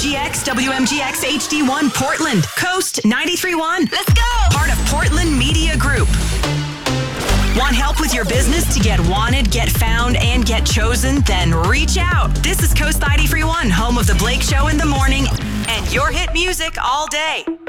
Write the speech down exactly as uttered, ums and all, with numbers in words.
G X, W M G X H D one Portland, Coast ninety-three point one. Let's go! Part of Portland Media Group. Want help with your business to get wanted, get found, and get chosen? Then reach out. This is Coast ninety-three point one, home of The Blake Show in the morning and your hit music all day.